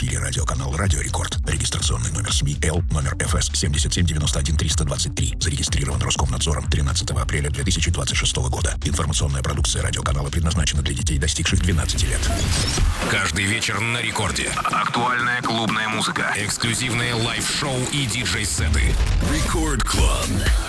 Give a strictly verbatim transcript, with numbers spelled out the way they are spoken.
эфире радиоканал «Радио Рекорд». Регистрационный номер СМИ Л, номер эф эс семь семь девять один три два три. Зарегистрирован Роскомнадзором тринадцатого апреля две тысячи двадцать шестого года. Информационная продукция радиоканала предназначена для детей, достигших двенадцати лет. Каждый вечер на Рекорде. Актуальная клубная музыка, эксклюзивные лайв-шоу и диджей-сеты. Рекорд Клаб.